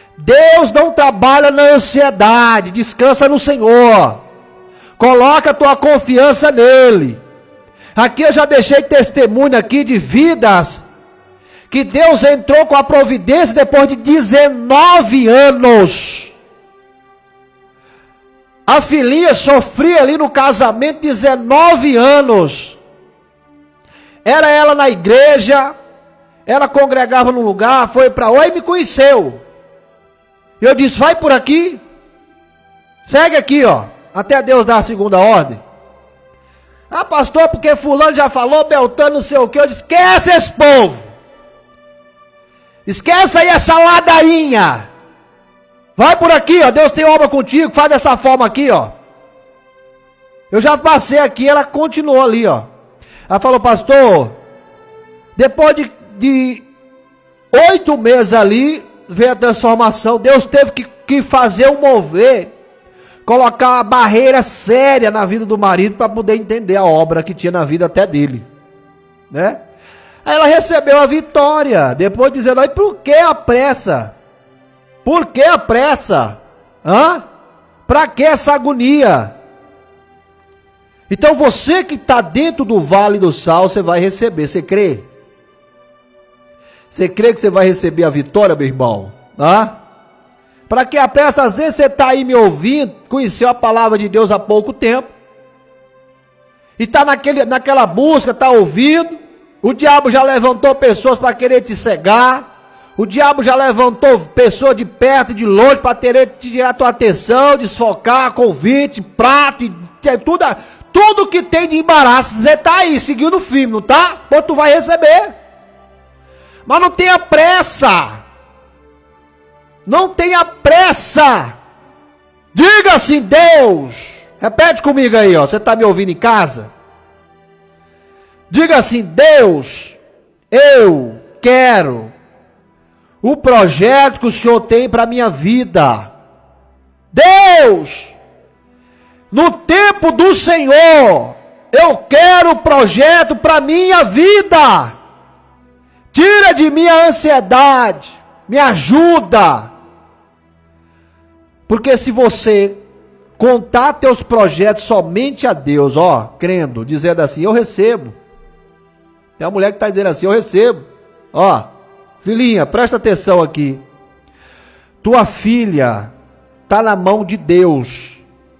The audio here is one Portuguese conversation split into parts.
Deus não trabalha na ansiedade, descansa no Senhor. Coloca a tua confiança nele. Aqui eu já deixei testemunho aqui de vidas que Deus entrou com a providência depois de 19 anos. A filhinha sofria ali no casamento 19 anos. Era ela na igreja, ela congregava num lugar, foi para lá e me conheceu. Eu disse, vai por aqui, segue aqui, ó, até Deus dar a segunda ordem. Ah, pastor, porque fulano já falou, Beltrano, não sei o que. Eu disse, esquece esse povo. Esquece aí essa ladainha. Vai por aqui, ó, Deus tem obra contigo, faz dessa forma aqui, ó. Eu já passei aqui, ela continuou ali, ó. Ela falou, pastor, depois de 8 meses ali, veio a transformação. Deus teve que fazer um mover, colocar uma barreira séria na vida do marido para poder entender a obra que tinha na vida até dele, né? Aí ela recebeu a vitória, depois dizendo, aí por que a pressa? Por que a pressa? Para que essa agonia? Então você que está dentro do vale do sal, você vai receber, você crê? Você crê que você vai receber a vitória, meu irmão? Para que a pressa? Às vezes você está aí me ouvindo, conheceu a palavra de Deus há pouco tempo, e está naquela busca, está ouvindo, o diabo já levantou pessoas para querer te cegar, o diabo já levantou pessoas de perto e de longe para querer te tirar a tua atenção, desfocar, convite, prato, tudo que tem de embaraço, você está aí, seguindo o firme, não está? Pô, tu vai receber. Mas não tenha pressa. Não tenha pressa. Diga assim, Deus. Repete comigo aí, ó. Você está me ouvindo em casa? Diga assim, Deus, eu quero o projeto que o Senhor tem para a minha vida. Deus, no tempo do Senhor, eu quero o projeto para a minha vida. Tira de mim a ansiedade, me ajuda. Porque se você contar teus projetos somente a Deus, ó, crendo, dizendo assim, eu recebo. Tem uma mulher que está dizendo assim, eu recebo. Ó, filhinha, presta atenção aqui. Tua filha está na mão de Deus.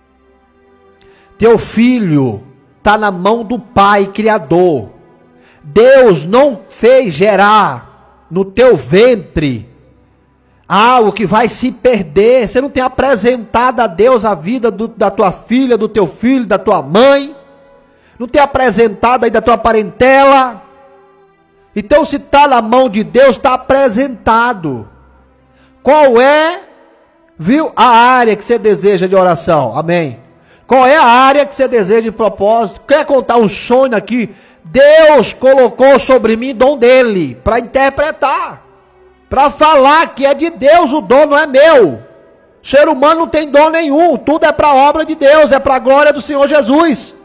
Teu filho está na mão do Pai Criador. Deus não fez gerar no teu ventre algo que vai se perder. Você não tem apresentado a Deus a vida da tua filha, do teu filho, da tua mãe. Não tem apresentado aí da tua parentela. Então se está na mão de Deus, está apresentado. Qual é, a área que você deseja de oração? Amém. Qual é a área que você deseja de propósito? Quer contar um sonho aqui? Deus colocou sobre mim dom dele, para interpretar, para falar que é de Deus, o dom não é meu. O ser humano não tem dom nenhum, tudo é para a obra de Deus, é para a glória do Senhor Jesus.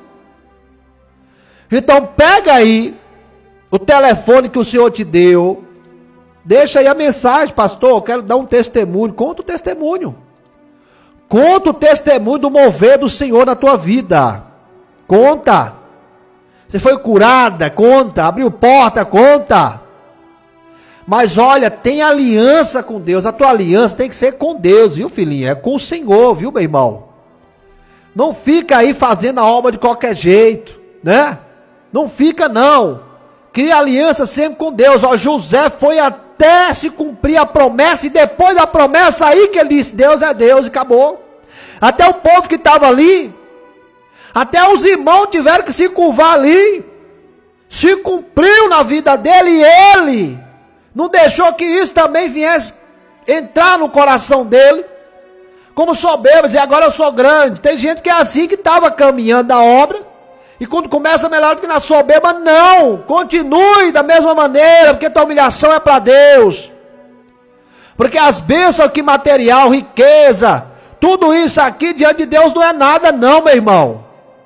Então pega aí o telefone que o Senhor te deu, deixa aí a mensagem, pastor, eu quero dar um testemunho. Conta o testemunho. Conta o testemunho do mover do Senhor na tua vida. Conta. Você foi curada, conta. Abriu porta, conta. Mas olha, tem aliança com Deus. A tua aliança tem que ser com Deus, viu, filhinha? É com o Senhor, viu, meu irmão? Não fica aí fazendo a obra de qualquer jeito, né? Não fica, não. Cria aliança sempre com Deus. Ó, José foi até se cumprir a promessa, e depois da promessa aí que ele disse, Deus é Deus, e acabou. Até o povo que estava ali, até os irmãos tiveram que se curvar ali. Se cumpriu na vida dele, e ele não deixou que isso também viesse entrar no coração dele, como soberbo, dizer, agora eu sou grande. Tem gente que é assim, que estava caminhando a obra, e quando começa melhor do que na soberba, não, continue da mesma maneira, porque tua humilhação é para Deus. Porque as bênçãos aqui, material, riqueza, tudo isso aqui diante de Deus não é nada não, meu irmão.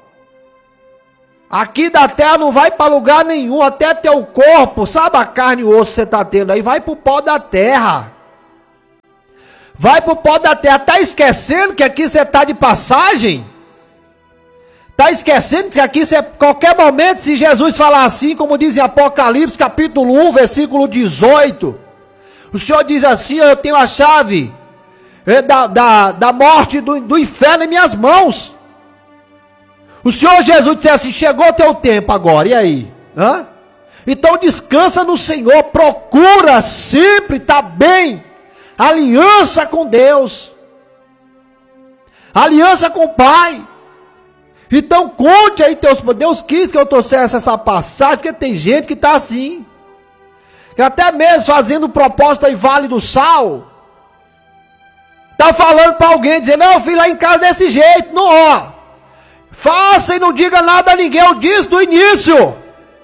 Aqui da terra não vai para lugar nenhum, até teu corpo, sabe a carne e o osso que você está tendo aí, vai para o pó da terra. Vai pro pó da terra. Tá esquecendo que aqui você está de passagem? Tá esquecendo que aqui você, qualquer momento, se Jesus falar assim, como diz em Apocalipse, capítulo 1, versículo 18, o Senhor diz assim: eu tenho a chave da morte do inferno em minhas mãos. O Senhor Jesus disse assim: chegou o teu tempo agora, e aí? Hã? Então descansa no Senhor, procura sempre estar bem, aliança com Deus, aliança com o Pai. Então conte aí teus... Deus quis que eu trouxesse essa passagem, porque tem gente que está assim, que até mesmo fazendo proposta em Vale do Sal, está falando para alguém, dizendo: não, eu fui lá em casa desse jeito, não, ó, faça e não diga nada a ninguém, eu disse do início.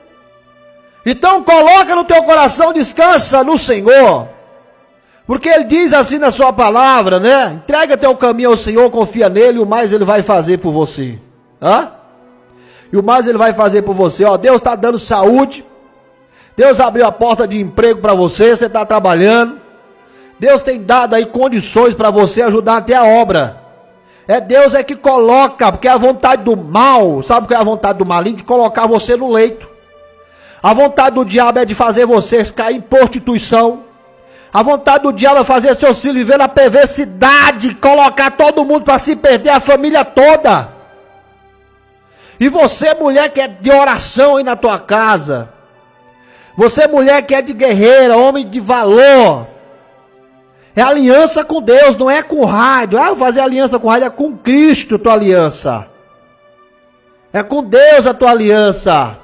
Então coloca no teu coração, descansa no Senhor, porque Ele diz assim na sua palavra, né? Entrega teu caminho ao Senhor, confia nele, e o mais Ele vai fazer por você. Hã? E o mais Ele vai fazer por você, ó. Deus está dando saúde, Deus abriu a porta de emprego para você, você está trabalhando, Deus tem dado aí condições para você ajudar até a obra. É Deus que coloca, porque é a vontade do mal, sabe o que é a vontade do maligno? De colocar você no leito. A vontade do diabo é de fazer vocês cair em prostituição. A vontade do diabo é fazer seus filhos viver na perversidade, colocar todo mundo para se perder, a família toda. E você, mulher que é de oração aí na tua casa, você, mulher que é de guerreira, homem de valor, é aliança com Deus, não é com rádio. Ah, vou fazer aliança com rádio, é com Cristo a tua aliança. É com Deus a tua aliança.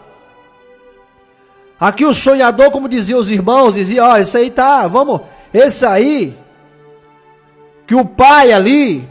Aqui o sonhador, como diziam os irmãos, dizia: ó, esse aí tá, vamos, esse aí, que o pai ali,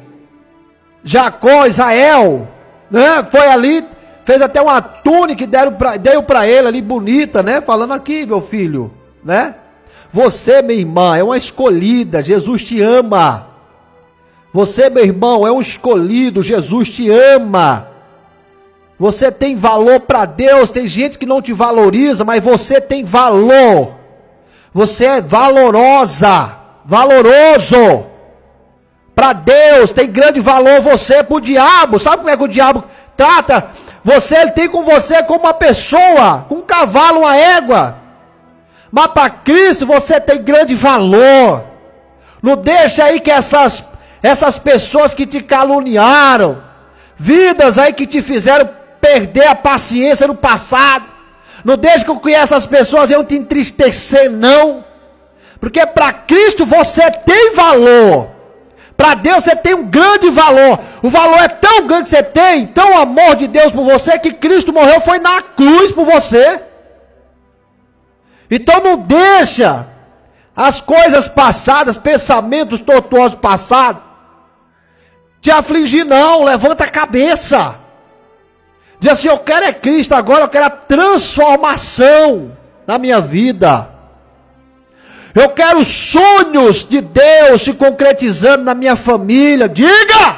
Jacó, Israel, né, foi ali, fez até uma túnica que deu para ele ali, bonita, né, falando: aqui, meu filho, né, você, minha irmã, é uma escolhida, Jesus te ama. Você, meu irmão, é um escolhido, Jesus te ama. Você tem valor para Deus. Tem gente que não te valoriza, mas você tem valor. Você é valorosa, valoroso. Para Deus tem grande valor você. Para o diabo, sabe como é que o diabo trata você? Ele tem com você como uma pessoa, com um cavalo, uma égua. Mas para Cristo você tem grande valor. Não deixa aí que essas pessoas que te caluniaram, vidas aí que te fizeram perder a paciência no passado, não deixa que essas pessoas iam te entristecer, não. Porque para Cristo você tem valor. Para Deus você tem um grande valor. O valor é tão grande que você tem, tão amor de Deus por você, que Cristo morreu, foi na cruz por você. Então não deixa as coisas passadas, pensamentos tortuosos passados, te afligir, não. Levanta a cabeça. Diz assim: eu quero é Cristo agora, eu quero a transformação na minha vida. Eu quero os sonhos de Deus se concretizando na minha família. Diga!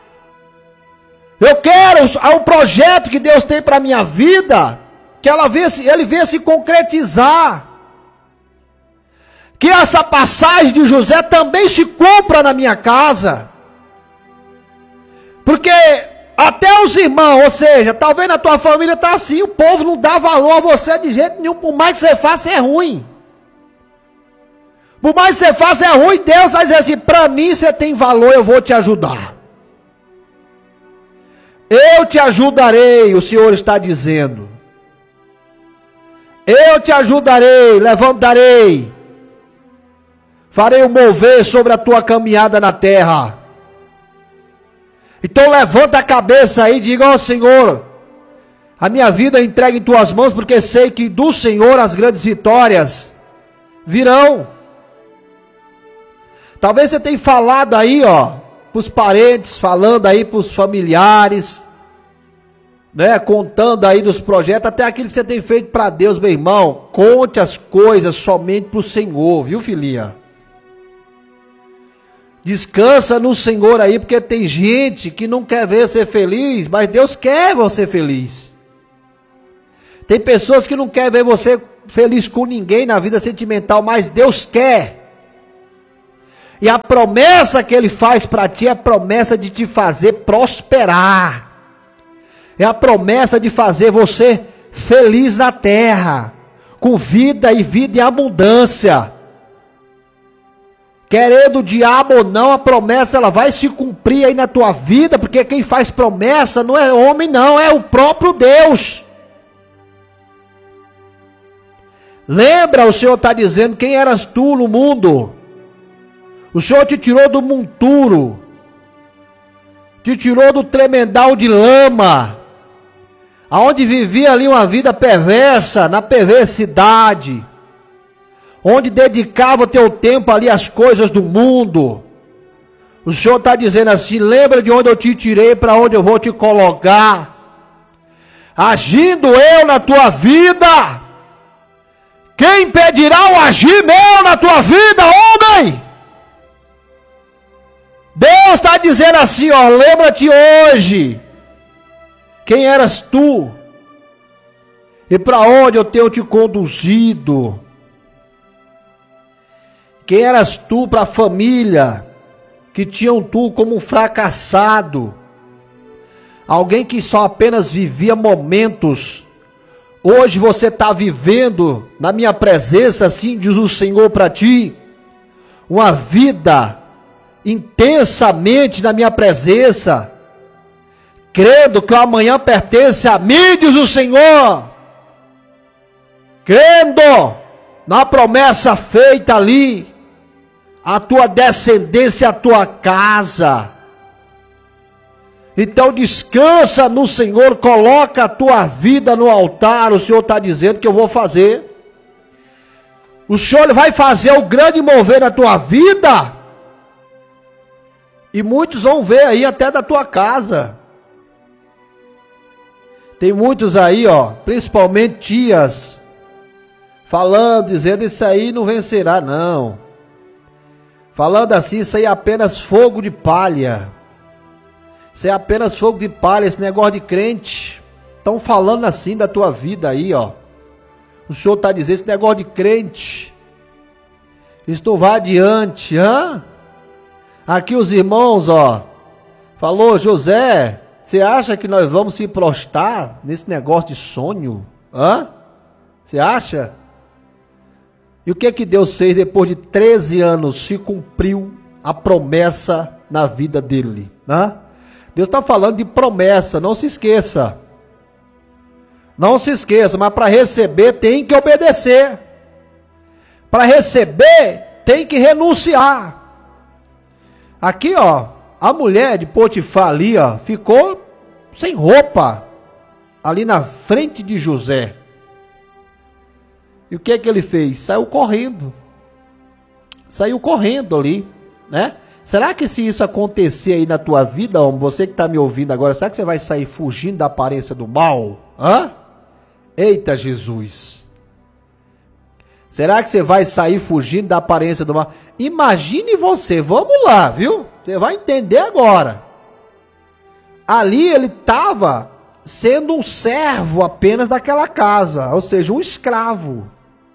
Eu quero o projeto que Deus tem para a minha vida, que ele venha se concretizar. Que essa passagem de José também se cumpra na minha casa. Porque até os irmãos, ou seja, talvez na tua família está assim, o povo não dá valor a você de jeito nenhum, por mais que você faça é ruim. Por mais que você faça é ruim, Deus vai dizer assim: para mim você tem valor, eu vou te ajudar. Eu te ajudarei, o Senhor está dizendo. Eu te ajudarei, levantarei. Farei o mover sobre a tua caminhada na terra. Então levanta a cabeça aí e diga: ó Senhor, a minha vida entregue em tuas mãos, porque sei que do Senhor as grandes vitórias virão. Talvez você tenha falado aí, ó, para os parentes, falando aí para os familiares, né, contando aí dos projetos, até aquilo que você tem feito para Deus, meu irmão. Conte as coisas somente para o Senhor, viu, filhinha? Descansa no Senhor aí, porque tem gente que não quer ver você feliz, mas Deus quer você feliz. Tem pessoas que não querem ver você feliz com ninguém na vida sentimental, mas Deus quer. E a promessa que ele faz para ti é a promessa de te fazer prosperar. É a promessa de fazer você feliz na terra, com vida e vida em abundância. Querendo o diabo ou não, a promessa ela vai se cumprir aí na tua vida, porque quem faz promessa não é homem não, é o próprio Deus. Lembra, o Senhor está dizendo, quem eras tu no mundo? O Senhor te tirou do monturo, te tirou do tremendal de lama, aonde vivia ali uma vida perversa, na perversidade, onde dedicava o teu tempo ali às coisas do mundo. O Senhor está dizendo assim, lembra de onde eu te tirei, para onde eu vou te colocar. Agindo eu na tua vida, quem impedirá o agir meu na tua vida, homem? Deus está dizendo assim, ó, lembra-te hoje, quem eras tu, e para onde eu tenho te conduzido. Quem eras tu para a família, que tinham tu como um fracassado, alguém que só apenas vivia momentos. Hoje você está vivendo na minha presença, assim diz o Senhor para ti, uma vida intensamente na minha presença, crendo que o amanhã pertence a mim, diz o Senhor, crendo na promessa feita ali, a tua descendência, a tua casa. Então descansa no Senhor, coloca a tua vida no altar. O Senhor está dizendo que eu vou fazer. O Senhor vai fazer o grande mover na tua vida. E muitos vão ver aí até da tua casa. Tem muitos aí, ó, principalmente tias, falando, dizendo, isso aí não vencerá não. Falando assim, isso aí é apenas fogo de palha. Isso é apenas fogo de palha, esse negócio de crente. Estão falando assim da tua vida aí, ó. O Senhor está dizendo, esse negócio de crente, isso não vai adiante, hã? Aqui os irmãos, ó, falou, José, você acha que nós vamos se prostrar nesse negócio de sonho? Hã? Você acha? E o que Deus fez depois de 13 anos? Se cumpriu a promessa na vida dele. Né? Deus está falando de promessa, não se esqueça. Não se esqueça, mas para receber tem que obedecer. Para receber tem que renunciar. Aqui, ó, a mulher de Potifar ali, ó, ficou sem roupa ali na frente de José. E o que ele fez? Saiu correndo. Saiu correndo ali, né? Será que se isso acontecer aí na tua vida, homem, você que está me ouvindo agora, será que você vai sair fugindo da aparência do mal? Hã? Eita Jesus! Será que você vai sair fugindo da aparência do mal? Imagine você, vamos lá, viu? Você vai entender agora. Ali ele estava sendo um servo apenas daquela casa, ou seja, um escravo.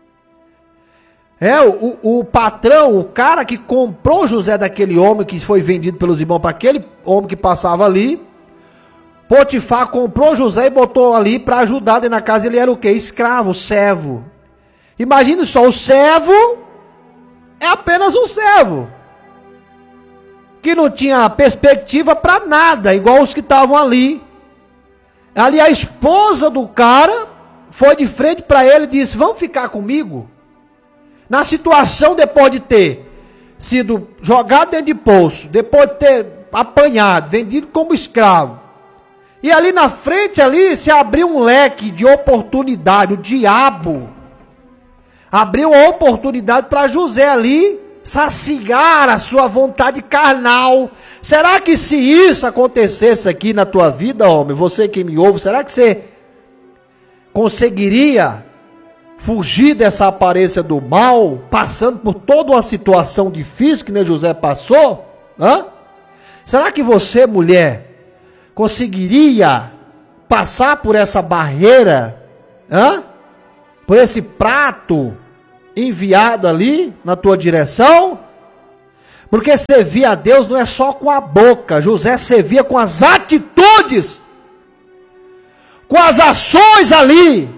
O patrão, o cara que comprou José daquele homem que foi vendido pelos irmãos para aquele homem que passava ali, Potifar comprou José e botou ali para ajudar dentro da casa. Ele era o quê? Escravo, servo. Imagine só, o servo é apenas um servo, que não tinha perspectiva para nada, igual os que estavam ali. Ali a esposa do cara foi de frente para ele e disse, vamos ficar comigo? Na situação, depois de ter sido jogado dentro de poço, depois de ter apanhado, vendido como escravo, e ali na frente ali se abriu um leque de oportunidade. O diabo abriu uma oportunidade para José ali saciar a sua vontade carnal. Será que se isso acontecesse aqui na tua vida, homem, você que me ouve, será que você conseguiria fugir dessa aparência do mal, passando por toda uma situação difícil que nem José passou? Hã? Será que você, mulher, conseguiria passar por essa barreira? Hã? Por esse prato enviado ali na tua direção? Porque servir a Deus não é só com a boca. José servia com as atitudes, com as ações ali.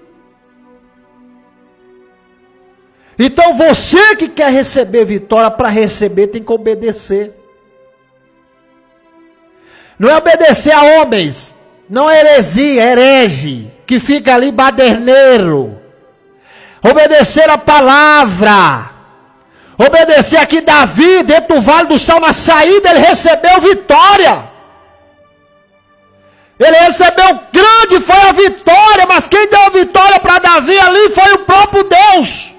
Então você que quer receber vitória, para receber tem que obedecer. Não é obedecer a homens, não é heresia, é herege, que fica ali baderneiro. Obedecer a palavra. Obedecer aqui Davi, dentro do Vale do Sal, na saída ele recebeu vitória. Ele recebeu grande, foi a vitória, mas quem deu a vitória para Davi ali foi o próprio Deus.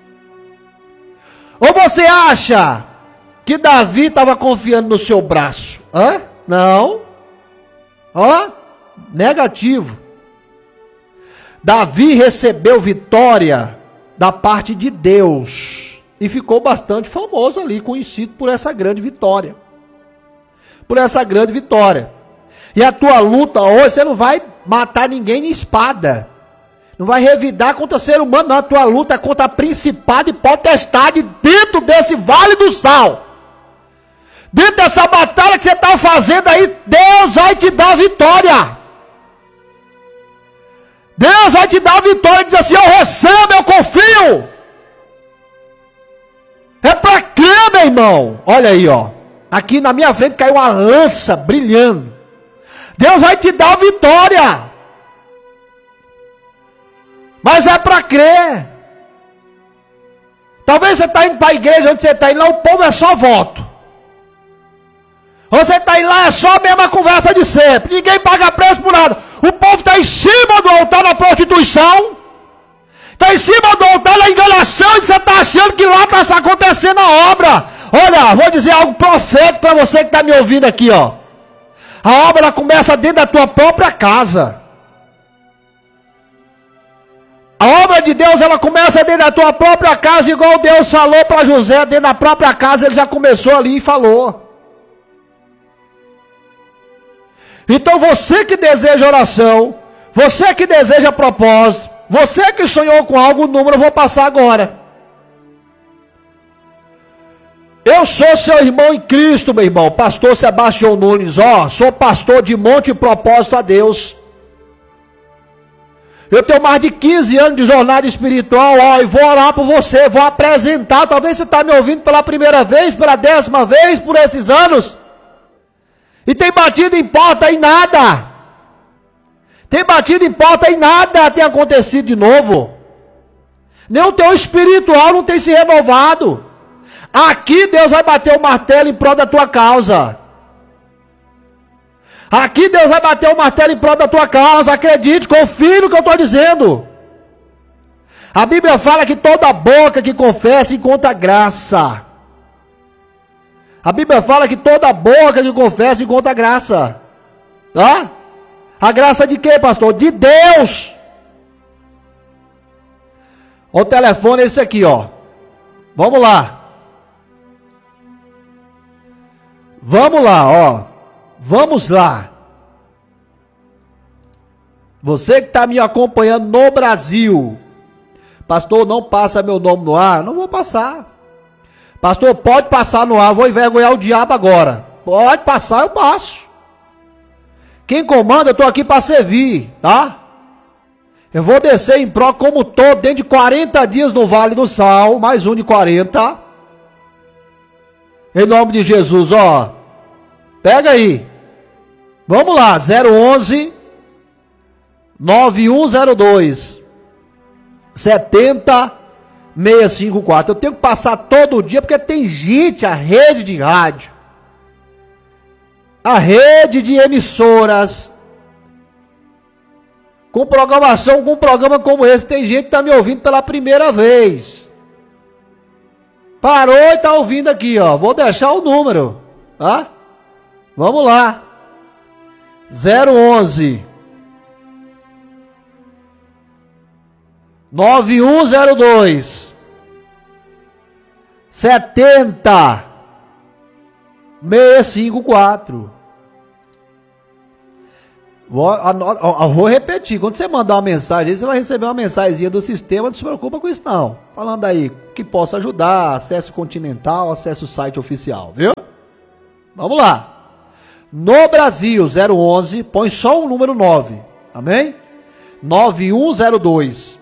Ou você acha que Davi estava confiando no seu braço? Hã? Não. Ó, negativo. Davi recebeu vitória da parte de Deus. E ficou bastante famoso ali, conhecido por essa grande vitória. Por essa grande vitória. E a tua luta hoje, você não vai matar ninguém em espada. Não vai revidar contra ser humano, não. A tua luta é contra principado e potestade dentro desse Vale do Sal. Dentro dessa batalha que você está fazendo aí, Deus vai te dar vitória. Deus vai te dar vitória e diz assim, eu recebo, eu confio. É para crer, meu irmão. Olha aí, ó. Aqui na minha frente caiu uma lança brilhando. Deus vai te dar vitória. Mas é para crer. Talvez você está indo para a igreja onde você está indo lá, o povo é só voto. Ou você está indo lá, é só a mesma conversa de sempre. Ninguém paga preço por nada. O povo está em cima do altar da prostituição. Está em cima do altar da enganação e você está achando que lá está acontecendo a obra. Olha, vou dizer algo profético para você que está me ouvindo aqui, ó. A obra ela começa dentro da tua própria casa. A obra de Deus ela começa dentro da tua própria casa, igual Deus falou para José, dentro da própria casa ele já começou ali e falou. Então você que deseja oração, você que deseja propósito, você que sonhou com algo, o número eu vou passar agora. Eu sou seu irmão em Cristo, meu irmão, pastor Sebastião Nunes, ó, sou pastor de Monte Propósito a Deus. Eu tenho mais de 15 anos de jornada espiritual, ó, e vou orar por você, vou apresentar, talvez você está me ouvindo pela primeira vez, pela 10ª vez, por esses anos, e tem batido em porta e nada. Tem batido em porta e nada tem acontecido de novo. Nem o teu espiritual não tem se renovado. Aqui Deus vai bater o martelo em prol da tua causa. Aqui Deus vai bater o martelo em prol da tua causa. Acredite, confie no que eu estou dizendo. A Bíblia fala que toda boca que confessa encontra graça. A Bíblia fala que toda boca que confessa encontra graça. Tá? A graça de quê, pastor? De Deus. O telefone é esse aqui, ó. Vamos lá. Vamos lá, ó. Vamos lá. Você que está me acompanhando no Brasil. Pastor, não passa meu nome no ar. Não vou passar. Pastor, pode passar no ar. Vou envergonhar o diabo agora. Pode passar, eu passo. Quem comanda, eu estou aqui para servir, tá? Eu vou descer em pró como todo, dentro de 40 dias no Vale do Sal, mais um de 40. Em nome de Jesus, ó. Pega aí. Vamos lá, 011 9102 70654. Eu tenho que passar todo dia, porque tem gente, a rede de rádio, a rede de emissoras, com programação, com um programa como esse, tem gente que está me ouvindo pela primeira vez. Parou e está ouvindo aqui, ó. Vou deixar o número, tá? Vamos lá. 011 9102 70654. Vou repetir, quando você mandar uma mensagem, você vai receber uma mensagenzinha do sistema, não se preocupa com isso não. Falando aí que possa ajudar, acesso continental, acesso site oficial, viu? Vamos lá. No Brasil, 011, põe só o número 9, amém? 9102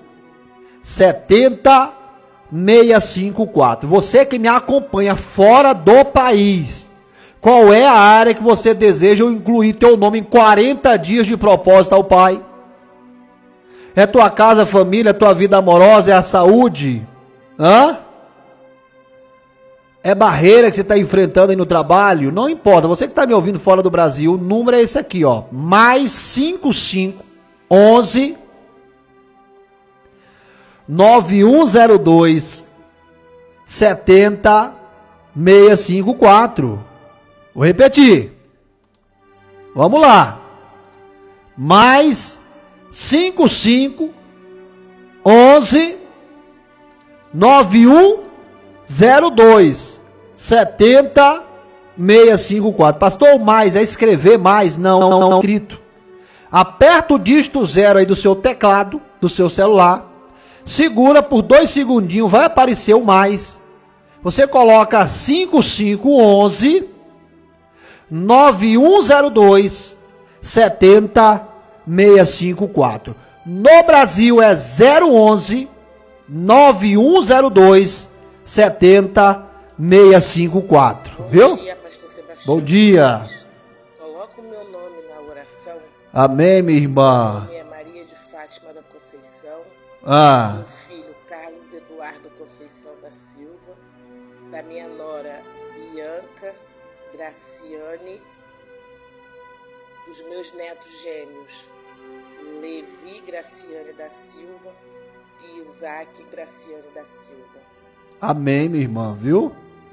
70654. Você que me acompanha fora do país, qual é a área que você deseja eu incluir teu nome em 40 dias de propósito ao Pai? É tua casa, família, é tua vida amorosa, é a saúde? Hã? É barreira que você está enfrentando aí no trabalho? Não importa, você que está me ouvindo fora do Brasil, o número é esse aqui, ó. Mais 5511 9102 70654. Vou repetir. Vamos lá. Mais 55 11 9102 70654. Pastor, mais é escrever mais? Não escrito. Aperta o dígito 0 aí do seu teclado, do seu celular. Segura por 2 segundinhos, vai aparecer o mais. Você coloca 5511 9102 70654. No Brasil é 011 9102 70654. Viu? Bom dia, pastor Sebastião. Bom dia. Coloca o meu nome na oração. Amém, minha irmã. Meu nome é Maria de Fátima da Conceição. Meu filho Carlos Eduardo Conceição da Silva. Da minha nora Bianca Graciane. Dos meus netos gêmeos Levi Graciane da Silva e Isaac Graciane da Silva. Amém, minha irmã, viu?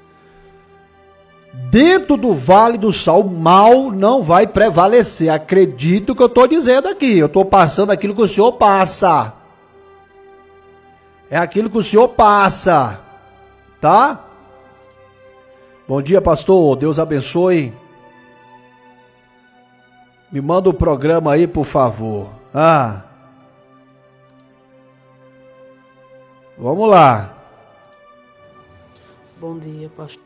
Dentro do vale do sol, mal não vai prevalecer. Acredito que eu estou dizendo aqui. Eu estou passando aquilo que o Senhor passa. É aquilo que o Senhor passa. Tá? Bom dia, pastor. Deus abençoe. Me manda o programa aí, por favor. Vamos lá. Bom dia, pastor.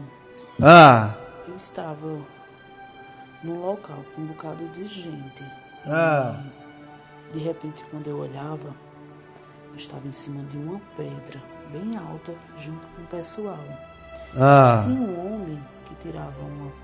Eu estava num local com um bocado de gente. De repente, quando eu olhava, eu estava em cima de uma pedra bem alta, junto com o pessoal. Tinha um homem que tirava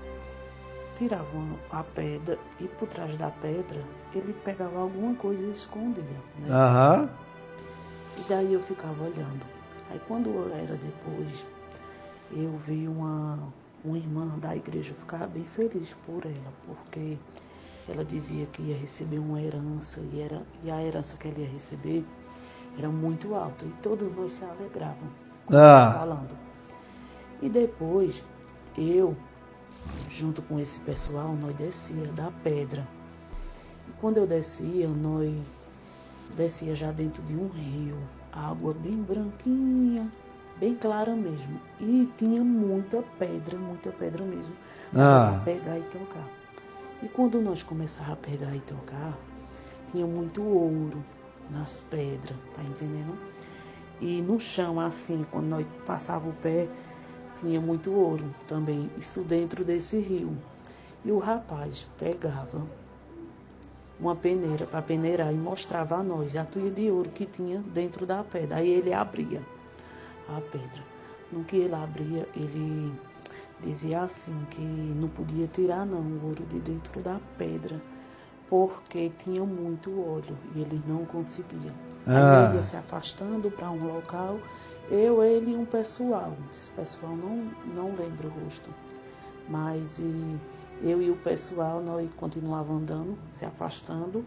a pedra e por trás da pedra ele pegava alguma coisa e escondia, né? E daí eu ficava olhando. Aí quando era depois, eu vi uma irmã da igreja, eu ficava bem feliz por ela, porque ela dizia que ia receber uma herança e a herança que ela ia receber era muito alta e todos nós se alegravam falando. E depois eu, junto com esse pessoal, nós descia da pedra. E quando eu descia, nós descia já dentro de um rio, água bem branquinha, bem clara mesmo. E tinha muita pedra mesmo, para pegar e tocar. E quando nós começávamos a pegar e tocar, tinha muito ouro nas pedras, tá entendendo? E no chão, assim, quando nós passávamos o pé, tinha muito ouro também, isso dentro desse rio. E o rapaz pegava uma peneira para peneirar e mostrava a nós a tuia de ouro que tinha dentro da pedra. Aí ele abria a pedra. No que ele abria, ele dizia assim que não podia tirar não o ouro de dentro da pedra, porque tinha muito óleo e ele não conseguia. Aí ele ia se afastando para um local, ele e um pessoal. Esse pessoal não lembro o rosto, mas eu e o pessoal, nós continuávamos andando, se afastando.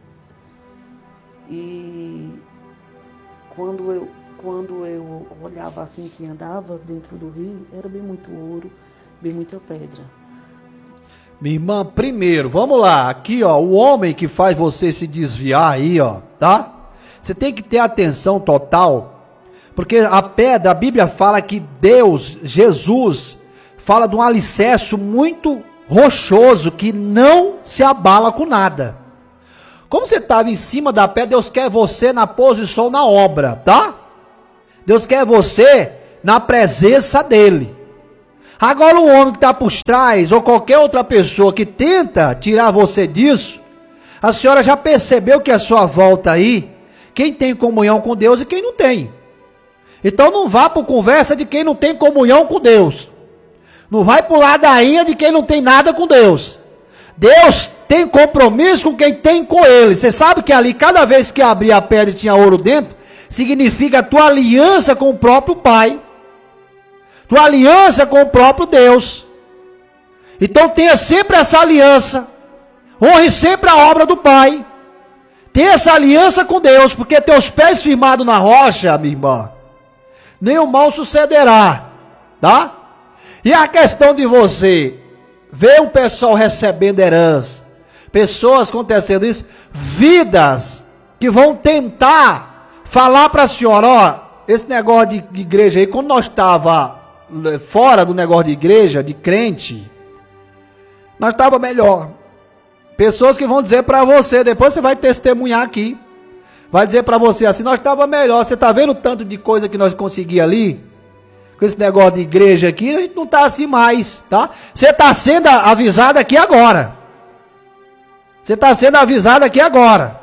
E quando eu olhava assim que andava dentro do rio, era bem muito ouro, bem muita pedra. Minha irmã, primeiro, vamos lá, aqui ó, o homem que faz você se desviar aí ó, tá? Você tem que ter atenção total, porque a pedra, a Bíblia fala que Deus, Jesus, fala de um alicerce muito rochoso que não se abala com nada. Como você estava em cima da pedra, Deus quer você na posição na obra, tá? Deus quer você na presença dele. Agora o homem que está por trás, ou qualquer outra pessoa que tenta tirar você disso, a senhora já percebeu que a sua volta aí, quem tem comunhão com Deus e quem não tem. Então não vá por conversa de quem não tem comunhão com Deus. Não vai por ladainha de quem não tem nada com Deus. Deus tem compromisso com quem tem com ele. Você sabe que ali, cada vez que abria a pedra e tinha ouro dentro, significa a tua aliança com o próprio Pai. Tua aliança com o próprio Deus. Então tenha sempre essa aliança. Honre sempre a obra do Pai. Tenha essa aliança com Deus, porque teus pés firmados na rocha, minha irmã, nenhum mal sucederá, tá? E a questão de você ver o pessoal recebendo herança, pessoas acontecendo isso, vidas que vão tentar falar para a senhora, ó, esse negócio de igreja aí, quando nós estava fora do negócio de igreja, de crente, nós estava melhor. Pessoas que vão dizer para você, depois você vai testemunhar aqui, vai dizer para você assim, nós estava melhor, você está vendo o tanto de coisa que nós conseguimos ali? Com esse negócio de igreja aqui, a gente não está assim mais, tá? Você está sendo avisado aqui agora. Você está sendo avisado aqui agora.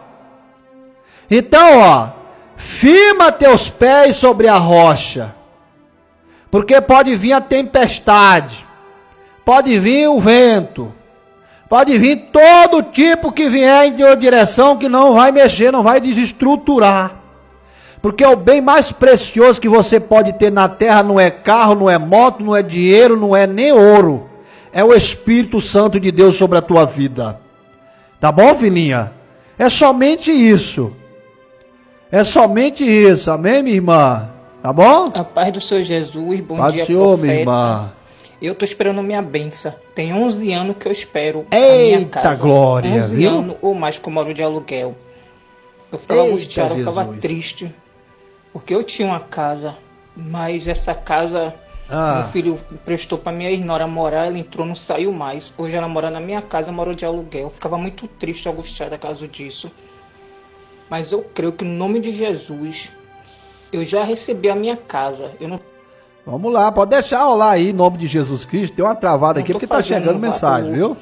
Então, ó, firma teus pés sobre a rocha, porque pode vir a tempestade, pode vir o vento, pode vir todo tipo que vier em uma direção que não vai mexer, não vai desestruturar. Porque o bem mais precioso que você pode ter na terra não é carro, não é moto, não é dinheiro, não é nem ouro. É o Espírito Santo de Deus sobre a tua vida. Tá bom, filhinha? É somente isso. É somente isso. Amém, minha irmã? Tá bom? A paz do Senhor Jesus. Bom paz dia, do Senhor, profeta. minha irmã. Eu tô esperando minha benção. Tem 11 anos que eu espero a minha casa. Eita glória, 11 viu? anos ou mais que eu moro de aluguel. Eu ficava angustiado, eu ficava triste. Porque eu tinha uma casa, mas essa casa, meu filho prestou para minha irmã morar, ela entrou, não saiu mais. Hoje ela mora na minha casa, morou de aluguel. Eu ficava muito triste, angustiado a causa disso. Mas eu creio que no nome de Jesus, eu já recebi a minha casa. Eu não... Vamos lá, pode deixar rolar aí, em nome de Jesus Cristo. Tem uma travada aqui, porque tá chegando mensagem, viu?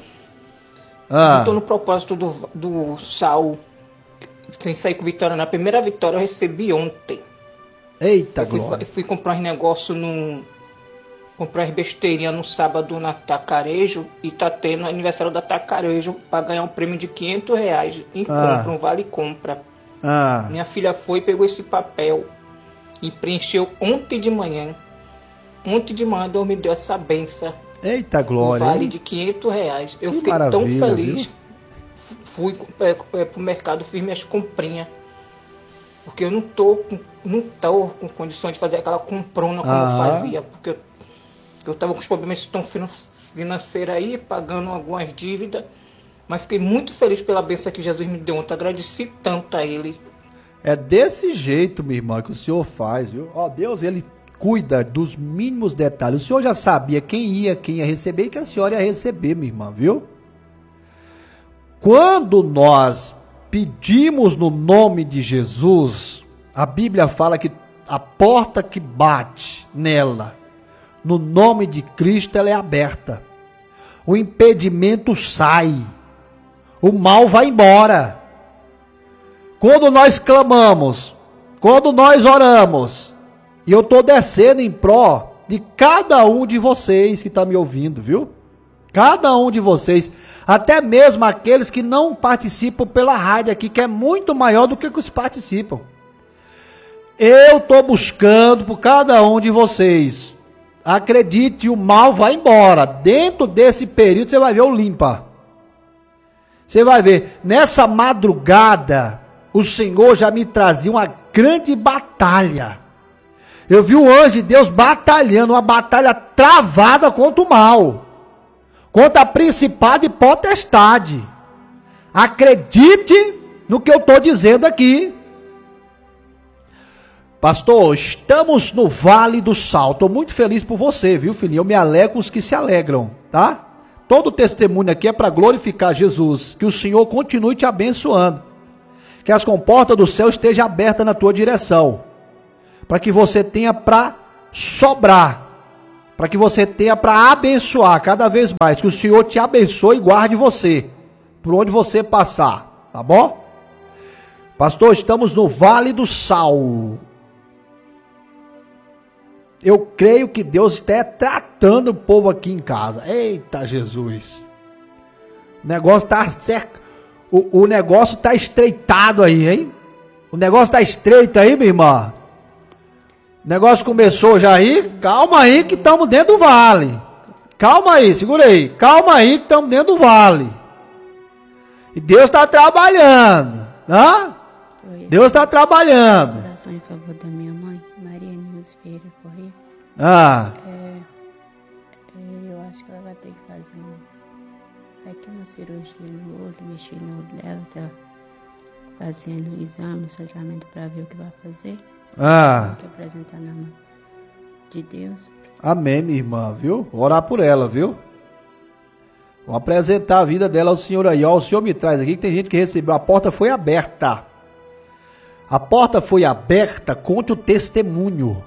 Eu tô no propósito do Sal, sem sair com vitória. Na primeira vitória eu recebi ontem. Eita, eu fui comprar uns negócios comprar as besteirinhas no sábado na Tacarejo, e tá tendo aniversário da Tacarejo para ganhar um prêmio de R$500 em compra, um vale compra. Minha filha foi, pegou esse papel e preencheu ontem de manhã. Ontem de manhã Deus me deu essa benção. Eita glória. Um vale de R$500. Eu fiquei tão feliz. Viu? Fui pro mercado, fiz minhas comprinhas. Porque eu não tô com condições de fazer aquela comprona como eu fazia. Porque eu tava com os problemas financeiros aí, pagando algumas dívidas. Mas fiquei muito feliz pela bênção que Jesus me deu ontem. Agradeci tanto a Ele. É desse jeito, minha irmã, que o Senhor faz, viu? Ó, Deus, Ele cuida dos mínimos detalhes. O Senhor já sabia quem ia receber e que a senhora ia receber, minha irmã, viu? Quando nós pedimos no nome de Jesus, a Bíblia fala que a porta que bate nela, no nome de Cristo, ela é aberta. O impedimento sai. O mal vai embora. Quando nós clamamos, quando nós oramos, e eu estou descendo em pró de cada um de vocês que está me ouvindo, viu? Cada um de vocês, até mesmo aqueles que não participam pela rádio aqui, que é muito maior do que os que participam. Eu estou buscando por cada um de vocês. Acredite, o mal vai embora. Dentro desse período você vai ver o limpa. Você vai ver, nessa madrugada, o Senhor já me trazia uma grande batalha. Eu vi o anjo de Deus batalhando, uma batalha travada contra o mal. Contra a principado e potestade. Acredite no que eu estou dizendo aqui. Pastor, estamos no Vale do Sal. Estou muito feliz por você, viu, filhinho? Eu me alegro com os que se alegram, tá? Todo testemunho aqui é para glorificar Jesus. Que o Senhor continue te abençoando. que as comportas do céu estejam abertas na tua direção, para que você tenha para sobrar, para que você tenha para abençoar cada vez mais, que o Senhor te abençoe e guarde você, por onde você passar, tá bom? Pastor, estamos no Vale do Sal. Eu creio que Deus está tratando o povo aqui em casa. Eita Jesus. O negócio está certo. O negócio está estreitado aí, hein? O negócio está estreito aí, minha irmã. O negócio começou já aí. Calma aí que estamos dentro do vale. Calma aí, segura aí. Calma aí que estamos dentro do vale. E Deus está trabalhando. Hã? Deus está trabalhando. Oração em favor da minha mãe, Maria Nilce Vieira Corrêa. Eu acho que ela vai ter que fazer uma pequena cirurgia no olho, mexer no olho dela, tá fazendo um exame, um tratamento para ver o que vai fazer. Tem que apresentar na mão de Deus. Amém, minha irmã, viu? Vou orar por ela, viu? Vou apresentar a vida dela ao Senhor aí. Ó, o Senhor me traz aqui que tem gente que recebeu. A porta foi aberta. A porta foi aberta, conte o testemunho.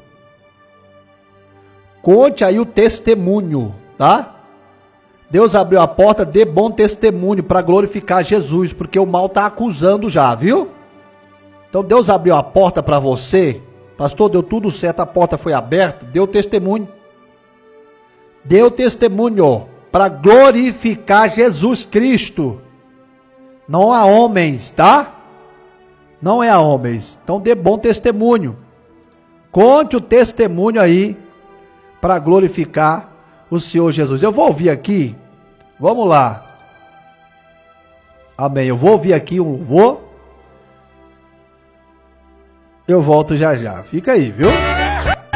Conte aí o testemunho, tá? Deus abriu a porta, dê bom testemunho para glorificar Jesus, porque o mal tá acusando já, viu? Então Deus abriu a porta para você. Pastor, deu tudo certo, a porta foi aberta, deu testemunho. Deu testemunho para glorificar Jesus Cristo. Não há homens, tá? Não é a homens. Então dê bom testemunho. Conte o testemunho aí para glorificar o Senhor Jesus. Eu vou ouvir aqui. Vamos lá. Amém. Eu vou ouvir aqui um louvor. Eu volto já já. Fica aí, viu?